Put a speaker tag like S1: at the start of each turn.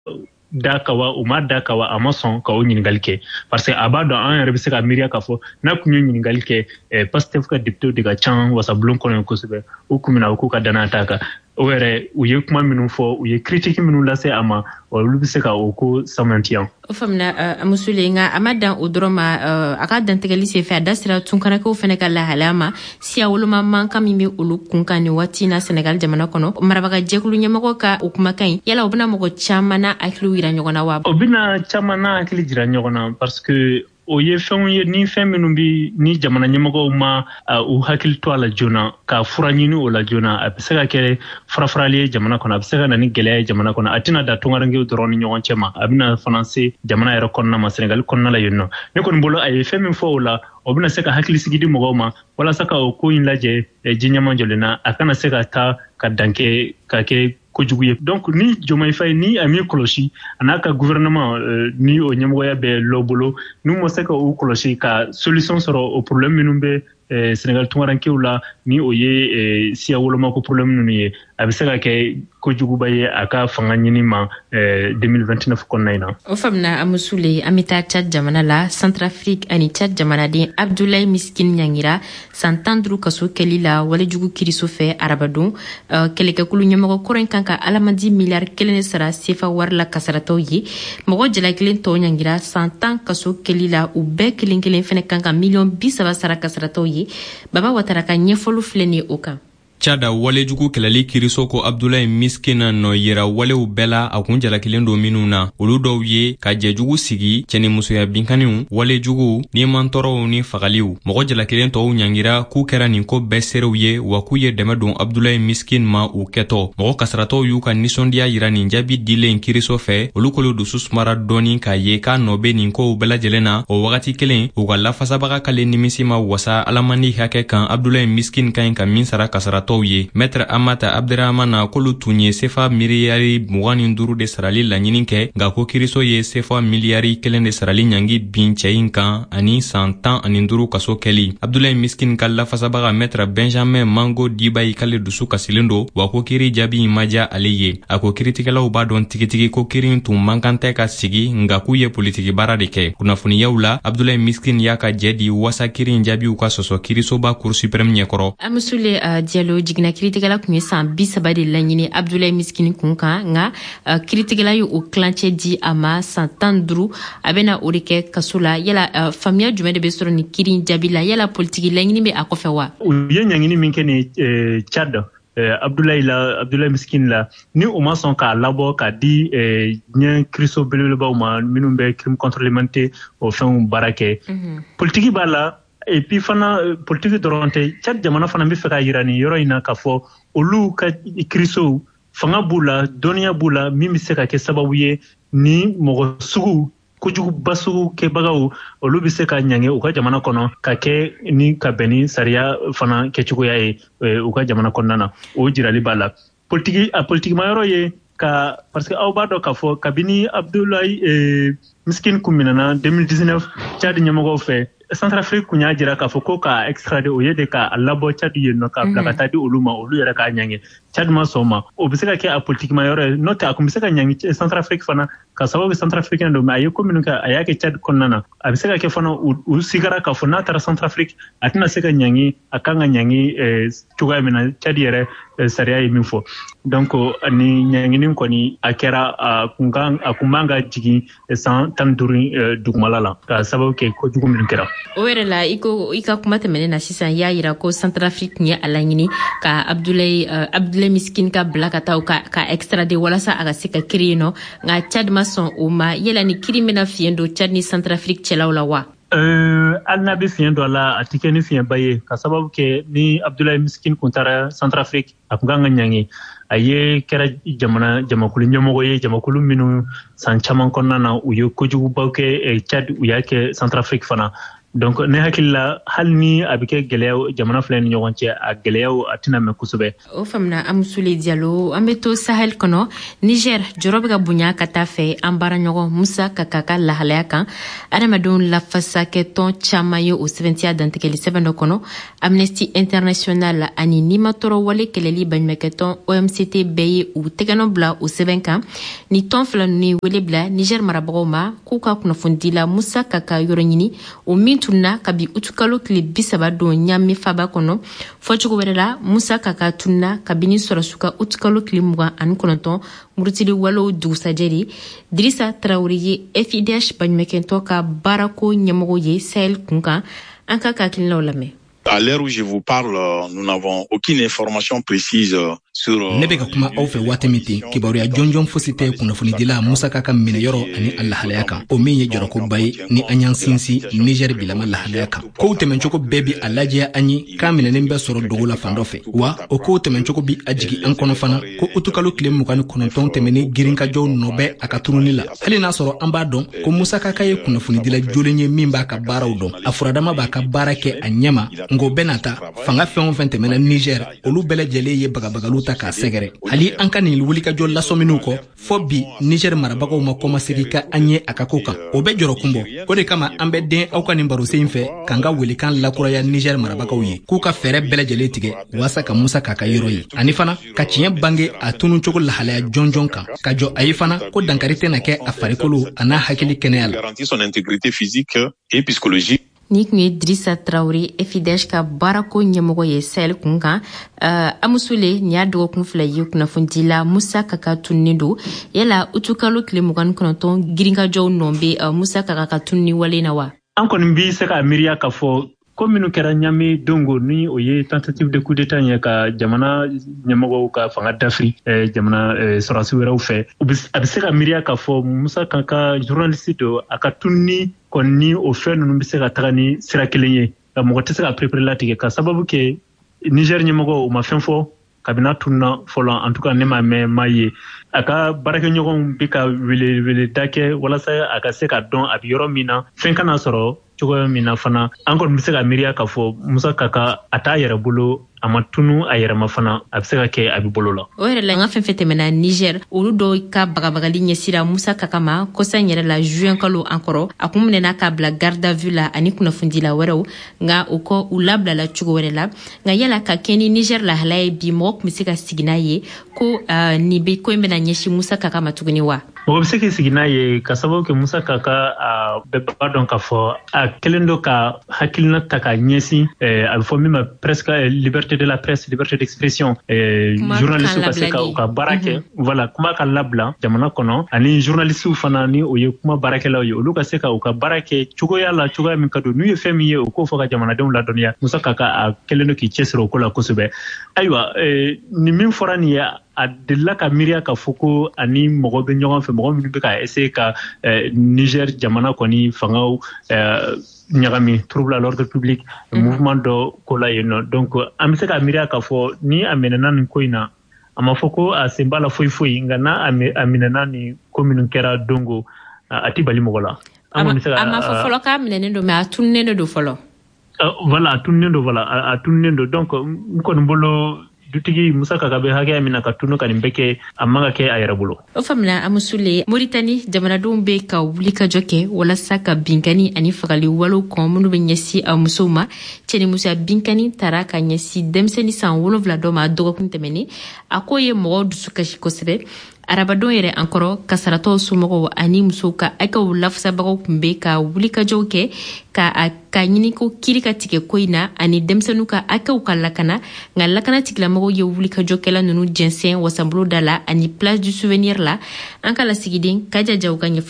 S1: dakawa o ma dakawa a ma sɔn ka o ɲininkali kɛ parce que a b'a dɔn an yɛrɛ bɛ se ka miiriya k'a fɔ n'a kun ye ɲininkali kɛ Pastef ka député de ka can wasabulon kɔnɔ kosɛbɛ u kun bɛna k'u ka danaya t'a kan o yɛrɛ u ye kuma minnu fɔ u ye critique minnu lase a ma olu bɛ se ka o ko samantiya
S2: o famina Amusule nga a ma dan o dɔrɔn ma a ka dantigɛli senfɛ a da sera tunkarakaw fɛnɛ ka lahalaya ma siya woloma mankan min bɛ olu kunkan nin waati na Senegal jamana kɔnɔ marabaga jɛkulu ɲɛmɔgɔ ka o kumakan ɲi yala o bɛna mɔgɔ caman na hakiliw yira ɲɔgɔn na wa
S1: o bɛna caman na hakili jira ɲɔgɔn na parce que o ye fɛnw ye ni fɛn minnu bi ni jamana ɲɛmɔgɔw ma u hakili to a la joona ka fura ɲini o la joona a bɛ se ka kɛ farafarali ye jamana kɔnɔ a bɛ se ka na ni gɛlɛya ye jamana kɔnɔ a tɛna da tunkarankew dɔrɔn ni ɲɔgɔn cɛ ma a bɛna fana se jamana yɛrɛ kɔnɔna ma Senegal kɔnɔna la yen nɔ ne kɔni bolo a ye fɛn min fɔ o la o bɛna se ka hakili sigi di mɔgɔw ma walasa ka o ko in lajɛ diɲɛma jɔlen na a kana se ka taa ka dan kɛ ka kɛ kojugu ye donc ni Diomaye Faye ni a min kɔlɔsi a n'a ka gouvernement ni o ɲɛmɔgɔya bɛ lɔ bolo n'u ma se ka o kɔlɔsi ka solution sɔrɔ o problème minnu bɛ Senegal tunkarankew la ni o ye siya woloma ko problème ninnu ye a bɛ se ka kɛ kojuguba ye a ka fanga ɲini ma 2029 kɔnɔna in na.
S2: O famina Amusule an bɛ taa Tchad jamana la Centrafrique ani Tchad jamanaden Abdoulaye Miskine Ɲangira san 15 kaso kɛli la walejugu kiriso fɛ arabadon kɛlɛkɛkulu ɲɛmɔgɔ kɔrɔ in kan ka alamandi miliyari 1 de sara sefa wari la kasaratɔw ye mɔgɔ jalakelen tɔw Ɲangira san 10 kaso kɛli la u bɛɛ kelen kelen fɛnɛ kan ka miliyɔn 30 sara kasaratɔw ye Baba Watara ka ɲɛfɔli filɛ ni o kan.
S3: Tchada walejugu kɛlɛli kiriso ko Abdoulaye Miskine nɔ yira walew bɛɛ la a kun jalakilen don minnu na olu dɔw ye ka jɛjugu sigi cɛni musoya binkaniw walejugu ni mantɔrɔw ni fagaliw mɔgɔ jalakilen tɔw Ɲangira k'u kɛra nin ko bɛɛ serew ye wa k'u ye dɛmɛ don Abdoulaye Miskine ma u kɛtɔ mɔgɔ kasaratɔw y'u ka nisɔndiya yira nin jaabi dilen kiriso fɛ olu kolo dusu sumara dɔɔni k'a ye k'a nɔ bɛ nin kow bɛɛ lajɛlen na o wagati kelen u ka lafasabaga kale nimisi ma wasa alamandi hakɛ kan Abdoulaye Miskine kan ka min sara kasaratɔ ye Maître Amata Abderrahmane kolu tun ye sefa miliyari 25 de sarali laɲini kɛ nka ko kiriso ye sefa miliyari 1 de sarali ɲangi bin cɛ in kan ani san 15 kaso kɛli Abdoulaye Miskine ka lafasabaga Maître Benjamin Mango Dibayi k'ale dusu kasilen do wa ko kiri jaabi ma diya ale ye a ko kiritigɛlaw b'a dɔn tigitigi ko kiri tun man kan tɛ ka sigi nka k'u ye politiki baara de kɛ kunnafoniyaw la Abdoulaye Miskine y'a ka jɛ di wasa kiri jaabiw ka sɔsɔ kirisoba Cour suprême ɲɛkɔrɔ.
S2: Amusule Diallo jigina kiritigɛla kun ye san 30 de laɲini Abdoulaye Miskine kun kan nka kiritigɛla ye o klancɛ di a ma san 15 a bɛna o de kɛ kaso la yala faamuya jumɛn de bɛ sɔrɔ ni kiri jaabi la yala politiki laɲini bɛ a kɔfɛ wa
S1: u ye ɲaŋini min kɛ ni Tchad Abdoulaye Miskine la ni o ma sɔn k'a labɔ k'a di ɲɛ kiriso belebelebaw ma minnu bɛ crime contre l'humanité o fɛnw baara kɛ politiki b'a la et puis fana politique dɔrɔn tɛ Tchad jamana fana bɛ fɛ ka yira nin yɔrɔ in na k'a fɔ olu ka kirisow fanga b'u la dɔnniya b'u la min bɛ se ka kɛ sababu ye ni mɔgɔ sugu kojuguba sugu kɛbagaw olu bɛ se ka ɲange u ka jamana kɔnɔ ka kɛ ni ka bɛn ni sariya fana kɛcogoya ye u ka jamana kɔnɔna na o jirali b'a la politique ma yɔrɔ ye ka parce que aw b'a dɔn k'a fɔ kabini Abdoulaye Miskine kun minɛna 2019 Tchad ɲɛmɔgɔw fɛ Centrafrique kun y'a jira k'a fɔ ko k'a extrader o ye de k'a labɔ Tchad yen nɔ k'a bila ka taa di olu ma olu yɛrɛ k'a ɲange Tchad ma sɔn ma o bɛ se ka kɛ a politique ma yɔrɔ ye n'o tɛ a kun bɛ se ka ɲange Centrafrique fana ka sababu Centrafricain don mais a ye ko minnu kɛ a y'a kɛ Tchad kɔnɔna na a bɛ se ka kɛ fana u sigara k'a fɔ n'a taara Centrafrique a tɛna se ka ɲange a kan ka ɲange cogoya min na Tchad yɛrɛ sariya ye min fɔ donc ni ɲangini kɔni a kɛra a kun man ka jigin san 15 dugumala la ka sababu kɛ kojugu minnu kɛra.
S2: O yɛrɛ la i ka kuma tɛmɛnen na sisan y'a yira ko Centrafrique tun ye a laɲini ka Abdoulaye Miskine ka bila ka taa ka extrader walasa a ka se ka kiri yen nɔ nka Tchad ma sɔn o ma yala ni kiri bɛna fiɲɛ don Tchad ni Centrafrique cɛlaw la wa?
S1: Hali n'a bɛ fiɲɛ don a la a tɛ kɛ ni fiɲɛba ye ka sababu kɛ ni Abdoulaye Miskine kun taara Centrafrique a kun kan ka ɲange a ye kɛra jamakulu ɲɛmɔgɔ ye jamakulu minnu san caman kɔnɔna na u ye kojugubaw kɛ Tchad u y'a kɛ Centrafrique fana donc ne hakilla halni abike gelew jamana flen ñogonce a gelew atina me kusube
S2: o famna Amusule Diallo ambeto Sahel kono Niger jorobe ga bunya kata fe ambara ñogo Musa Kakaka lahalaya kan adamadon la fasa ke ton chamayo o 70 dantekeli 7 kono Amnesty International ani nimatoro wale keleli banmeketon OMCT beye u tegano bla o 7 kan ni ton flan ni wele bla Niger maraboma kuka kuna fundila Musa Kaka yoronyini o mintuna kabi utukalo kile bisaba do nyame faba kono fochugo werela Musa Kaka tunna kabini sorasuka utukalo kile muga an kononton murutili walo dusajeri Drissa Traoré FIDH banmekento ka barako nyamogo ye Sahel kunka anka kakilin lawlame.
S4: À l'heure où je vous parle, nous n'avons aucune information précise sur...
S5: Nebeka kuma aufe watemiti kibaruya jonjon fosite kunafuni dila Musa Kaka mine yoro ani allahalayaka o minye joroko bay ni anyan sinsi Niger bilama allahalayaka ko temenchoko bebi alaje anyi kamine nembe soro dogola fandofe wa o ko temenchoko bi ajigi ankono fana ko utukalo klem mukani kononton temeni girinka jo nobe akaturuni la hali na soro amba don ko Musa Kaka ye kunafuni dila jolenye mimba ka baraw don afuradama ba ka barake anyama ngo benata fanga fɛn fɛn tɛmɛna Niger olu bɛɛ lajɛlen ye bagabagalu ta k'a sɛgɛrɛ hali an ka nin wulikajɔ lasɔminiw kɔ fɔ bi Niger marabagaw ma kɔmasegi ka an ye a ka ko kan o bɛ jɔrɔ kunbɔ o de kama an bɛ den aw ka nin barosen fɛ k'an ka welikan lakuraya Niger marabagaw ye k'u ka fɛɛrɛ bɛɛ lajɛlen tigɛ waasa ka Musa Kaka yɔrɔ ye ani fana ka tiɲɛ bange a tunu cogo lahalaya jɔnjɔn kan ka jɔ a ye fana ko dankari tɛna kɛ a farikolo a n'a hakili kɛnɛya la.
S4: Garantir son intégrité physique et psychologique.
S2: Ni kun ye Drissa Traoré FIDH ka barako ɲɛmɔgɔ ye Sahel kunkan Amusule ni y'a dɔgɔkun fila ye kunnafondila Musa Kaka tunnen do yala utukalo tile 29 girinkajɔw nɔ bɛ Musa Kaka ka tunni wale na wa.
S1: An kɔni bi se ka miiriya ka fɔ ko minnu kɛra ɲami dongo ni o ye tentative de coup d'état ye ka jamana ɲɛmɔgɔw ka fanga dafiri jamana sɔrɔsi wɛrɛw fɛ a bɛ se ka miiriya ka fɔ Musa Kaka journaliste do a ka tunni kɔni ni o fɛn ninnu bɛ se ka taga ni sira kelen ye mɔgɔ tɛ se ka prépare latigɛ ka sababu kɛ Niger ɲɛmɔgɔ o ma fɛn fɔ kabina tunna fɔlɔ en tout cas ne ma mɛn ma ye a ka baarakɛɲɔgɔnw bɛ ka wele da kɛ walasa a ka se ka dɔn a bɛ yɔrɔ min na fɛn kana sɔrɔ cogoya min na fana an kɔni bɛ se ka miiriya k'a fɔ Musa Kaka a t'a yɛrɛ bolo a ma tunu a yɛrɛ ma fana a bɛ se ka kɛ a bɛ bolo la.
S2: O yɛrɛ la n ka fɛn fɛn tɛmɛna Niger olu dɔw ka bagabagali ɲɛsira Musa Kaka ma kɔsan yɛrɛ la juin kalo an kɔrɔ a kun minɛna k'a bila garde à vue la ani kunnafondila wɛrɛw nka o kɔ u labilala cogo wɛrɛ la nka yala ka kɛ ni Niger lahalaya ye bi mɔgɔ tun bɛ se ka sigi n'a ye ko nin bɛ ko in bɛna ɲɛsin Musa Kaka ma tuguni wa.
S1: Mɔgɔ bɛ se k'i sigi n'a ye ka sababu kɛ Musa Kaka a bɛɛ b'a dɔn k'a fɔ a kelen do ka hakilina ta ka ɲɛsin a bɛ fɔ min ma presque liberté de la presse liberté d'expression journaliste ka se ka u ka baara kɛ voilà kuma ka labila jamana kɔnɔ ani journaliste fana ni o ye kuma baarakɛlaw ye olu ka se ka u ka baara kɛ cogoya la cogoya min ka don n'u ye fɛn min ye o k'o fɔ ka jamanadenw ladɔnniya Musa Kaka a kelen do k'i cɛsiri o ko la kosɛbɛ ayiwa ni min fɔra nin ye a delila ka miiriya ka fɔ ko ani mɔgɔ bɛ ɲɔgɔn fɛ mɔgɔ minnu bɛ ka essayer ka Niger jamana kɔni fangaw ɲagami trouble à l'ordre public mouvement dɔ ko la yen nɔ donc an bɛ se ka miiriya ka fɔ ni a minɛna nin ko in na a ma fɔ ko a sen b'a la foyi foyi nka n'a a minɛna nin ko minnu kɛra dongo a tɛ bali mɔgɔ la.
S2: A ma fɔ fɔlɔ k'a minɛnen don mais a tununnen don fɔlɔ.
S1: Voilà a tununnen don voilà a tununnen don donc n kɔni bolo dutigi Musa Kaka bɛ hakɛya min na ka tunu ka nin bɛɛ kɛ a man ka kɛ a yɛrɛ bolo.
S2: O faamuna Amusule Mauritanie jamanadenw bɛ ka wulikajɔ kɛ walasa ka binkani ani fagali walew kɔn minnu bɛ ɲɛsin a musow ma cɛnimusoya binkani taara ka ɲɛsin denmisɛnnin san 7 dɔ ma dɔgɔkun tɛmɛnen a ko ye mɔgɔw dusu kasi kosɛbɛ arabadon yɛrɛ an kɔrɔ kasaratɔw somɔgɔw ani musow ka akaw lafasabagaw tun bɛ ka wulikajɔw kɛ ka ɲini ko kiri ka tigɛ ko in na ani denmisɛnninw ka akaw ka lakana nka lakana tigilamɔgɔw ye wulikajɔkɛla ninnu jɛnsɛn wasanbolo da la ani place du souvenir la an ka lasigiden Kaja Jaw ka ɲɛfɔ